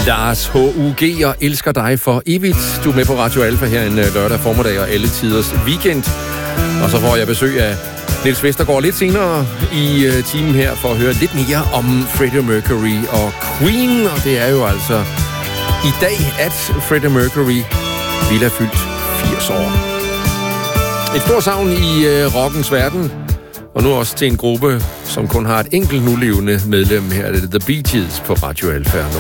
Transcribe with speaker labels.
Speaker 1: Lars H.U.G. og elsker dig for evigt. Du er med på Radio Alfa her en lørdag formiddag og alle tiders weekend. Og så får jeg besøg af Niels Vestergaard lidt senere i timen her for at høre lidt mere om Freddie Mercury og Queen. Og det er jo altså i dag, at Freddie Mercury ville have fyldt 80 år. Et stort savn i rockens verden. Og nu også til en gruppe, som kun har et enkelt nulevende medlem her. Det er The Bee Gees på Radio Alfa.